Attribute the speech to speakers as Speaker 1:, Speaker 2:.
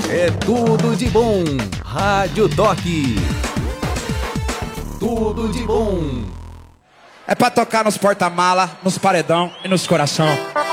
Speaker 1: É tudo de bom. Rádio Toque. Tudo de bom.
Speaker 2: É pra tocar nos porta-mala, nos paredão e nos coração.